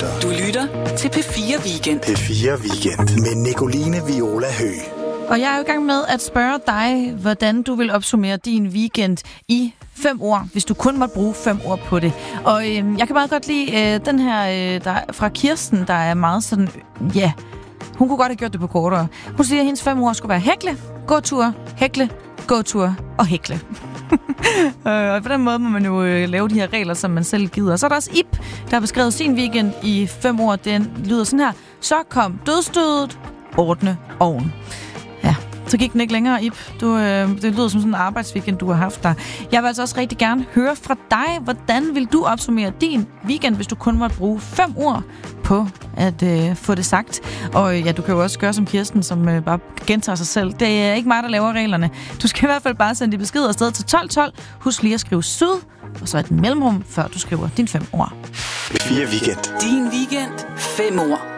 lytter. Du lytter til P4 Weekend. P4 Weekend med Nicoline Viola Høgh. Og jeg er jo i gang med at spørge dig, hvordan du vil opsummere din weekend i 5 ord, hvis du kun måtte bruge 5 ord på det. Og jeg kan meget godt lide den her der fra Kirsten, der er meget sådan, ja, hun kunne godt have gjort det på kortere. Hun siger, at hendes 5 ord skulle være hækle, gåtur, hækle, gåtur og hækle. Og på den måde må man jo lave de her regler, som man selv gider. Så er der også Ip, der har beskrevet sin weekend i 5 ord. Den lyder sådan her. Så kom dødstødet, ordne oven. Ja, så gik den ikke længere, Ip. Det lyder som sådan en arbejdsweekend, du har haft der. Jeg vil altså også rigtig gerne høre fra dig. Hvordan vil du opsummere din weekend, hvis du kun måtte bruge 5 ord på at få det sagt? Og ja, du kan jo også gøre som Kirsten, som bare gentager sig selv. Det er ikke mig, der laver reglerne. Du skal i hvert fald bare sende de beskeder afsted til 1212. Husk lige at skrive syd, og så et mellemrum, før du skriver dine 5 ord. P4 Weekend. Din weekend. 5 ord.